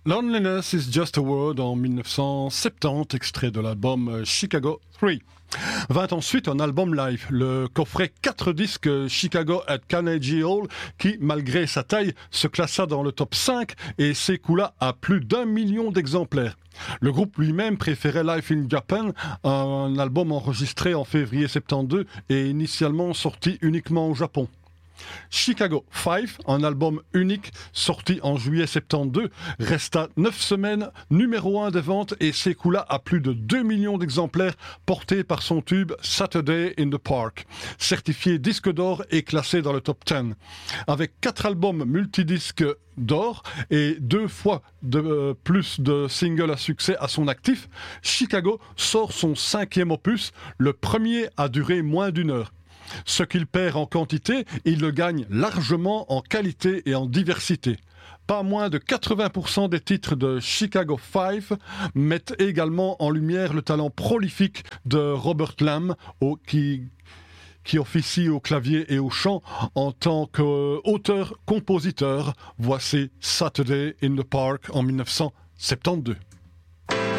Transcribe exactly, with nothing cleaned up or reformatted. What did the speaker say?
Loneliness is just a word en dix-neuf cent soixante-dix, extrait de l'album Chicago trois. Vint ensuite un album live, le coffret quatre disques Chicago at Carnegie Hall, qui, malgré sa taille, se classa dans le top cinq et s'écoula à plus d'un million d'exemplaires. Le groupe lui-même préférait Life in Japan, un album enregistré en février soixante-douze et initialement sorti uniquement au Japon. Chicago cinq, un album unique sorti en juillet soixante-douze, resta neuf semaines numéro un des ventes et s'écoula à plus de deux millions d'exemplaires, porté par son tube Saturday in the Park, certifié disque d'or et classé dans le top dix. Avec quatre albums multidisques d'or et deux fois de, euh, plus de singles à succès à son actif, Chicago sort son cinquième opus, le premier a duré moins d'une heure. Ce qu'il perd en quantité, il le gagne largement en qualité et en diversité. Pas moins de quatre-vingts pour cent des titres de Chicago cinq mettent également en lumière le talent prolifique de Robert Lamm, au, qui, qui officie au clavier et au chant en tant qu'auteur-compositeur. Voici Saturday in the Park en dix-neuf cent soixante-douze.